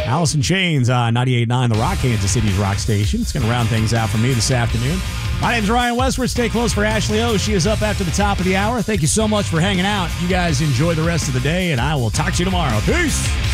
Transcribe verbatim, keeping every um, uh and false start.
Alice in Chains on ninety-eight point nine The Rock, Kansas City's rock station. It's going to round things out for me this afternoon. My name's Ryan Westward. Stay close for Ashley O. She is up after the top of the hour. Thank you so much for hanging out. You guys enjoy the rest of the day, and I will talk to you tomorrow. Peace!